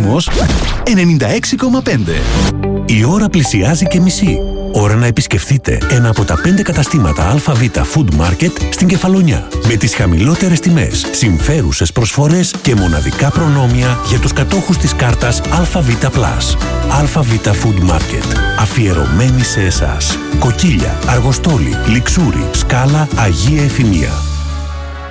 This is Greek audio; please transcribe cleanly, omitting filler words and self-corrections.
Κόσμος 96,5. Η ώρα πλησιάζει και μισή. Ώρα να επισκεφθείτε ένα από τα 5 καταστήματα ΑΒ Food Market στην Κεφαλονιά. Με τις χαμηλότερες τιμές, συμφέρουσες προσφορές και μοναδικά προνόμια για τους κατόχους της κάρτας ΑΒ+. ΑΒ Food Market. Αφιερωμένη σε εσάς. Κοκκίλια, Αργοστόλη, Λιξούρι, Σκάλα, Αγία Εφημία.